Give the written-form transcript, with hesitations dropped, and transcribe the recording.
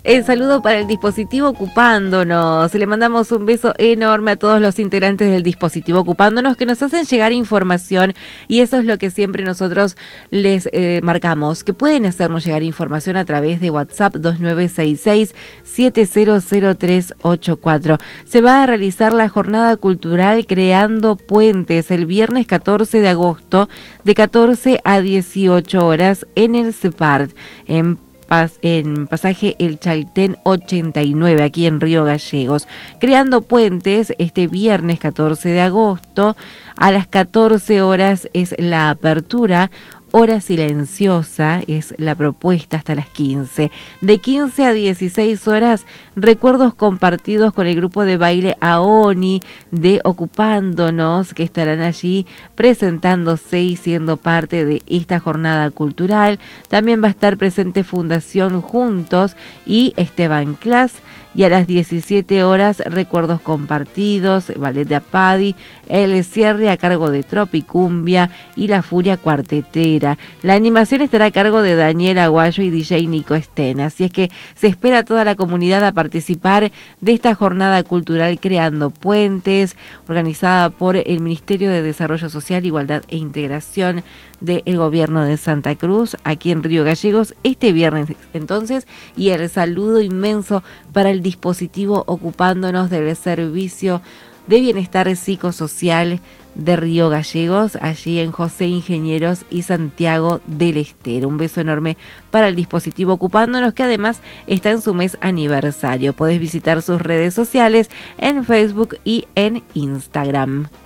El saludo para el dispositivo Ocupándonos. Le mandamos un beso enorme a todos los integrantes del dispositivo Ocupándonos que nos hacen llegar información, y eso es lo que siempre nosotros les marcamos, que pueden hacernos llegar información a través de WhatsApp 2966-700384. Se va a realizar la jornada cultural Creando Puentes el viernes 14 de agosto de 14 a 18 horas en el CEPART, en pasaje El Chaltén 89, aquí en Río Gallegos. Creando Puentes, este viernes 14 de agosto, a las 14 horas es la apertura. Hora silenciosa es la propuesta hasta las 15. De 15 a 16 horas, recuerdos compartidos con el grupo de baile AONI de Ocupándonos, que estarán allí presentándose y siendo parte de esta jornada cultural. También va a estar presente Fundación Juntos y Esteban Class. Y a las 17 horas, recuerdos compartidos, ballet de Apadi, el cierre a cargo de Tropicumbia y la Furia Cuartetera. La animación estará a cargo de Daniel Aguayo y DJ Nico Estena. Así es que se espera a toda la comunidad a participar de esta jornada cultural Creando Puentes, organizada por el Ministerio de Desarrollo Social, Igualdad e Integración del Gobierno de Santa Cruz, aquí en Río Gallegos, este viernes entonces. Y el saludo inmenso para el dispositivo Ocupándonos del Servicio de Bienestar Psicosocial de Río Gallegos, allí en José Ingenieros y Santiago del Estero. Un beso enorme para el dispositivo Ocupándonos, que además está en su mes aniversario. Podés visitar sus redes sociales en Facebook y en Instagram.